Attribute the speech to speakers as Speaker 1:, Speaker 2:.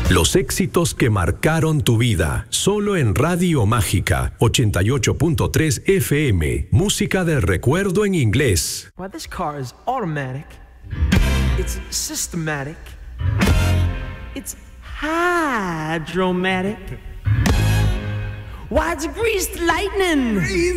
Speaker 1: Los éxitos que marcaron tu vida, solo en Radio Mágica 88.3 FM. Música del recuerdo en inglés.
Speaker 2: Why, this car is automatic. It's systematic. It's hydromatic. Why, it's greased lightning.